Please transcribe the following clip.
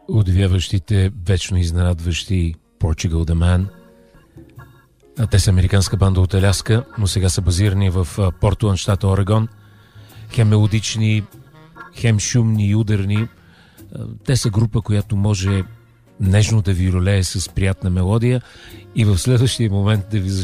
Удивяващите, вечно изненадващи Portugal The Man. Те са американска банда от Аляска, но сега са базирани в Портланд, щата Орегон. Хем мелодични, хем шумни и ударни. Те са група, която може нежно да ви ролее с приятна мелодия и в следващия момент да ви